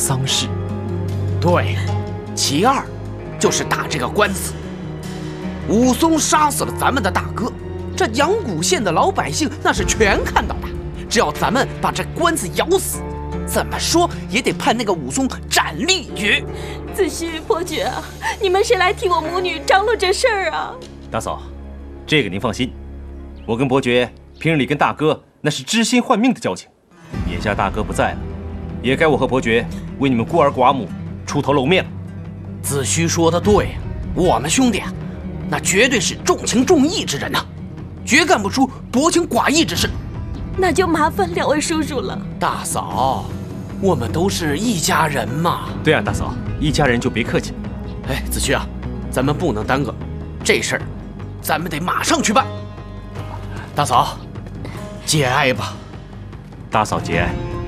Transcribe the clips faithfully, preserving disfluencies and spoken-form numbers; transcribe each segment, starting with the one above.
丧事。 对，其二就是打这个官司。武松杀死了咱们的大哥，这阳谷县的老百姓那是全看到的。只要咱们把这官司咬死，怎么说也得判那个武松斩立决。 子虚伯爵，你们谁来替我母女张罗这事儿啊？ 大嫂，这个您放心，我跟伯爵平日里跟大哥那是知心换命的交情，眼下大哥不在了，也该我和伯爵为你们孤儿寡母出头露面了。 子虚说的对，我们兄弟啊，那绝对是重情重义之人呐、啊，绝干不出薄情寡义之事。 那就麻烦两位叔叔了。 大嫂，我们都是一家人嘛。 对啊，大嫂，一家人就别客气。 哎，子虚啊，咱们不能耽搁，这事儿咱们得马上去办。大嫂，节哀吧。 大嫂节哀。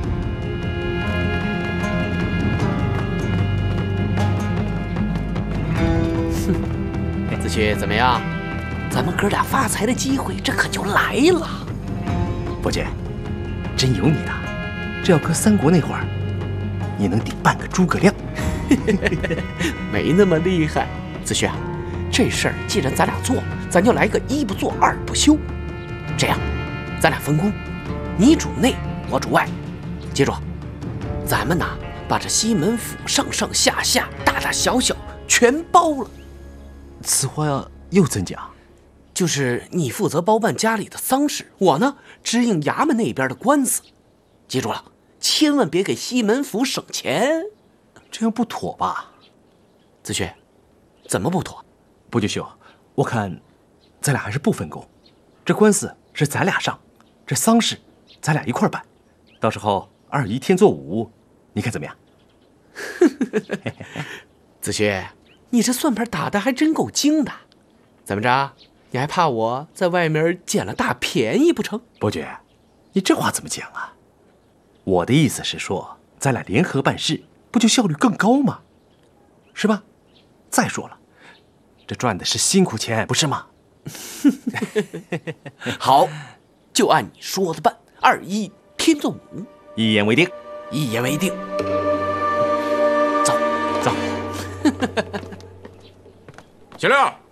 哼，子虚怎么样？咱们哥俩发财的机会这可就来了。 伯爵，真有你的！这要搁三国那会儿，也能顶半个诸葛亮。 没那么厉害。子虚啊，这事儿既然咱俩做，咱就来个一不做二不休。这样，咱俩分工，你主内，我主外。记住，咱们呐，把这西门府上上下下、大大小小全包了。 此话又怎讲？ 就是你负责包办家里的丧事，我呢支应衙门那边的官司。记住了，千万别给西门府省钱。 这样不妥吧？ 子虚，怎么不妥？ 伯爵兄，我看咱俩还是不分工。这官司是咱俩上，这丧事咱俩一块办。到时候二姨添做五，你看怎么样？ 子虚，你这算盘打得还真够精的。怎么着？你还怕我在外面捡了大便宜不成？ 伯爵，你这话怎么讲啊？我的意思是说，咱俩联合办事，不就效率更高吗？是吧？再说了，这赚的是辛苦钱，不是吗？ 好，就按你说的办。二一添做五， 一言为定。 一言为定。走， 走。 小六。